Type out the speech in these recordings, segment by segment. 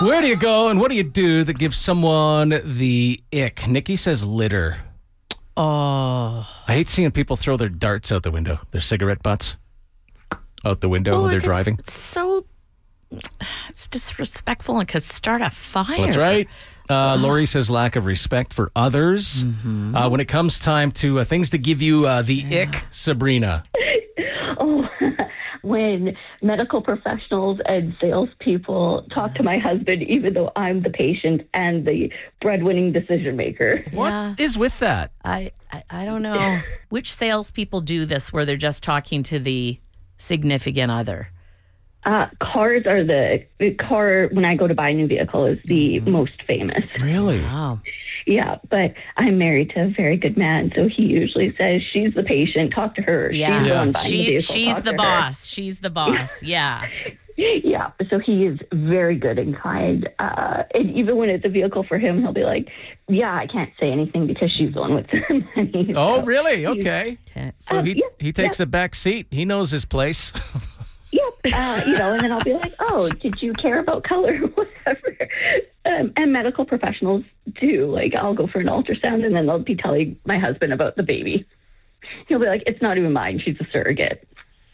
Where do you go and what do you do that gives someone the ick? Nikki says litter. Oh. I hate seeing people throw their darts out the window, their cigarette butts out the window when they're driving. It's disrespectful and could start a fire. That's right. Lori says lack of respect for others. Mm-hmm. When it comes time to things to give you the ick, Sabrina. Oh, when medical professionals and salespeople talk to my husband, even though I'm the patient and the breadwinning decision maker. What is with that? I don't know. Which salespeople do this where they're just talking to the significant other? Cars are the car, when I go to buy a new vehicle, is the most famous. Really? Wow. Yeah, but I'm married to a very good man, so he usually says, she's the patient, talk to her. Yeah. She's the one buying the vehicle, she's talk the to boss. She's the boss. Yeah. Yeah, so he is very good and kind. And even when it's a vehicle for him, he'll be like, yeah, I can't say anything because she's the one with the money. Oh, So, really? Okay. So he takes a back seat. He knows his place. Yep. And then I'll be like, oh, did you care about color? Whatever. And medical professionals do. Like, I'll go for an ultrasound, and then they'll be telling my husband about the baby. He'll be like, it's not even mine. She's a surrogate.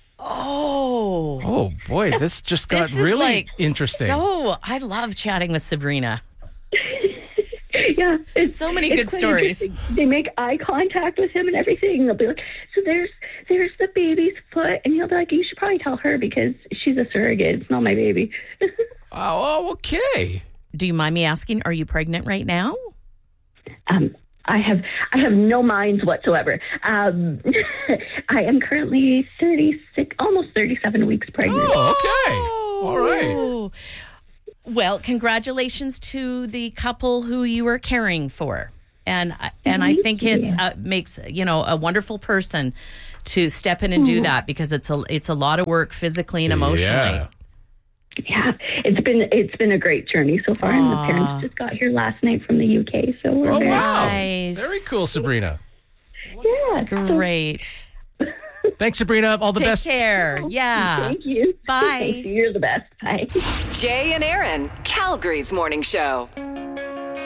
Oh, boy, this just got this is really interesting. So I love chatting with Sabrina. Yeah. So many it's good quite stories. interesting. They make eye contact with him and everything. They'll be like, so there's the baby's foot. And he'll be like, you should probably tell her because she's a surrogate. It's not my baby. Oh, okay. Do you mind me asking, are you pregnant right now? I have no minds whatsoever. I am currently 36, almost 37 weeks pregnant. Oh, okay. All right. Well, congratulations to the couple who you were caring for. And I think it's makes, a wonderful person to step in and do that because it's a lot of work physically and emotionally. Yeah, it's been a great journey so far, and the parents just got here last night from the UK, so we're very nice. Very cool, Sabrina. Yeah, Great. Thanks, Sabrina. All the best. Take care. Yeah. Thank you. Bye. Thank you. You're the best. Bye. Jay and Aaron, Calgary's morning show.